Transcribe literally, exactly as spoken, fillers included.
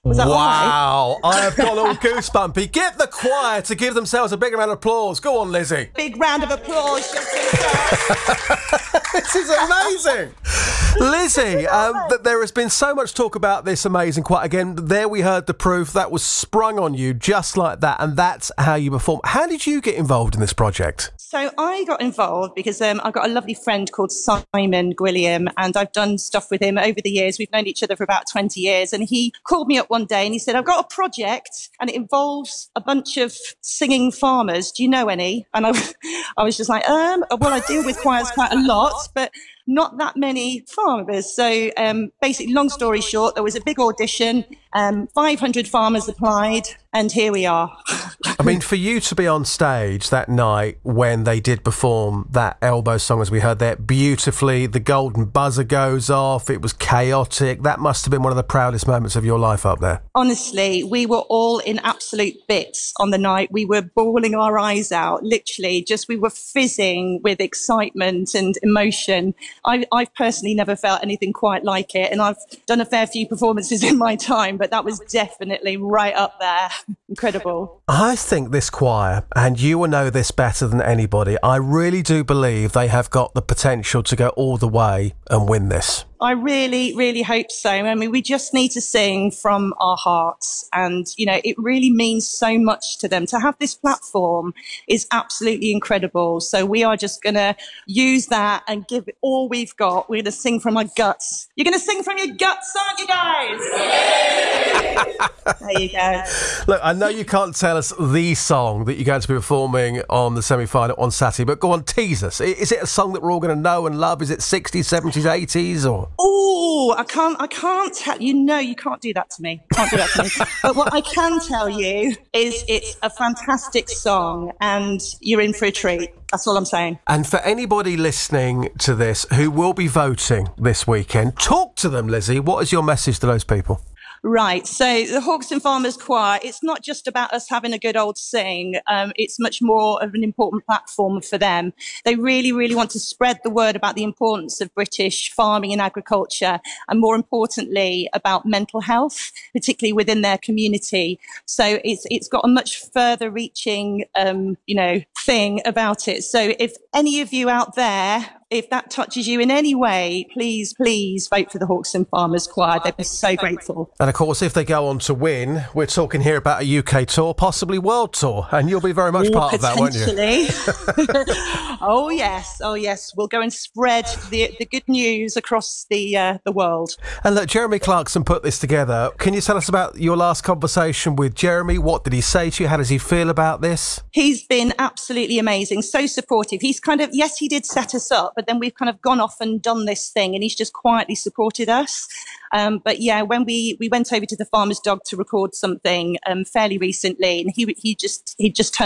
Was that all right? Wow, I have got a little goosebumpy. Get the choir to give themselves a big round of applause. Go on, Lizzie. Big round of applause. This is amazing. Lizzie, um, th- there has been so much talk about this amazing choir. Again, there we heard the proof that was sprung on you just like that, and that's how you perform. How did you get involved in this project? So I got involved because um, I've got a lovely friend called Simon Gwilliam, and I've done stuff with him over the years. We've known each other for about twenty years, and he called me up one day and he said, I've got a project and it involves a bunch of singing farmers. Do you know any? And I, I was just like, um, well, I deal with choirs quite a lot, but not that many farmers. So um, basically, long story short, there was a big audition, um, five hundred farmers applied, and here we are. I mean, for you to be on stage that night when they did perform that Elbow song, as we heard there, beautifully, the golden buzzer goes off, it was chaotic. That must have been one of the proudest moments of your life up there. Honestly, we were all in absolute bits on the night. We were bawling our eyes out, literally, just we were fizzing with excitement and emotion. I, I've personally never felt anything quite like it, and I've done a fair few performances in my time, but that was definitely right up there. Incredible. I think this choir, and you will know this better than anybody, I really do believe they have got the potential to go all the way and win this. I really, really hope so. I mean, we just need to sing from our hearts. And, you know, it really means so much to them. To have this platform is absolutely incredible. So we are just going to use that and give it all we've got. We're going to sing from our guts. You're going to sing from your guts, aren't you guys? There you go. Look, I know you can't tell us the song that you're going to be performing on the semi-final on Saturday, but go on, tease us. Is it a song that we're all going to know and love? Is it sixties, seventies, eighties, or...? Oh, I can't, I can't tell you. No, you can't do that to me. Can't do that to me. But what I can tell you is it's a fantastic song and you're in for a treat. That's all I'm saying. And for anybody listening to this who will be voting this weekend, talk to them, Lizzie. What is your message to those people? Right. So the Hawkston Farmers Choir, it's not just about us having a good old sing. Um, it's much more of an important platform for them. They really, really want to spread the word about the importance of British farming and agriculture, and more importantly, about mental health, particularly within their community. So it's it's got a much further reaching, um, you know, thing about it. So if any of you out there, if that touches you in any way, please, please vote for the Hawkston Farmers Choir. They'd be so grateful. And of course, if they go on to win, we're talking here about a U K tour, possibly world tour, and you'll be very much Ooh, part of that, won't you? Oh, yes. Oh, yes. We'll go and spread the the good news across the uh, the world. And look, Jeremy Clarkson put this together. Can you tell us about your last conversation with Jeremy? What did he say to you? How does he feel about this? He's been absolutely amazing, so supportive. He's kind of, yes, he did set us up, but then we've kind of gone off and done this thing, and he's just quietly supported us. Um, but yeah, when we, we went over to the Farmer's Dog to record something um, fairly recently, and he he just he just turned